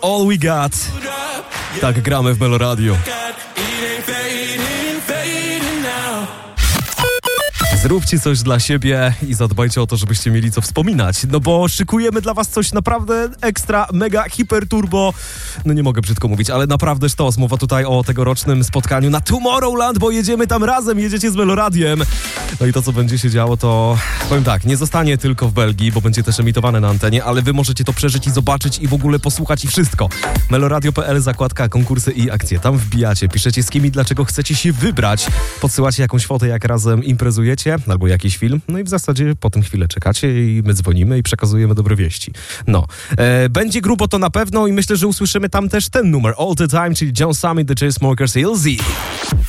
All We Got. Tak gramy w Meloradio. Zróbcie coś dla siebie i zadbajcie o to, żebyście mieli co wspominać. No bo szykujemy dla was coś naprawdę ekstra, mega, hiper turbo. No nie mogę brzydko mówić, ale naprawdę sztos. Mowa tutaj o tegorocznym spotkaniu na Tomorrowland, bo jedziemy tam razem, jedziecie z Meloradiem. No i to, co będzie się działo, to powiem tak, nie zostanie tylko w Belgii, bo będzie też emitowane na antenie, ale wy możecie to przeżyć i zobaczyć i w ogóle posłuchać i wszystko. Meloradio.pl, zakładka konkursy i akcje. Tam wbijacie, piszecie z kim i dlaczego chcecie się wybrać. Podsyłacie jakąś fotę, jak razem imprezujecie, albo jakiś film. No i w zasadzie potem chwilę czekacie i my dzwonimy i przekazujemy dobre wieści. No. Będzie grubo to na pewno i myślę, że usłyszymy tam też ten numer All the Time, czyli John Summit, The Chainsmokers i LZ.